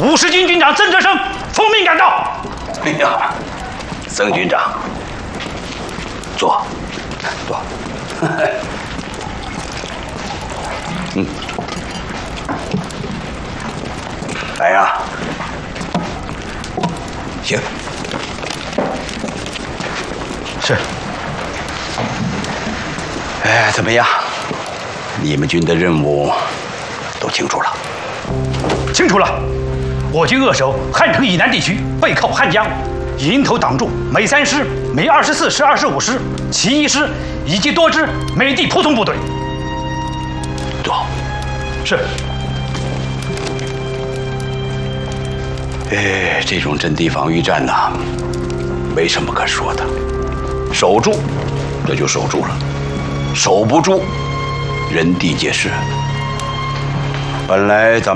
50军军长曾哲生奉命赶到。 哎呀，曾军长，坐。来呀，行。 是。 哎，怎么样？你们军的任务都清楚了？ 清楚了。我军扼守汉城以南地区，背靠汉江，迎头挡住美3师、美24师、25师、起义师以及多支美帝普通部队。 多好。 是。 哎，这种阵地防御战呐，没什么可说的，守住，这就守住了；守不住，人地皆是。本来咱们。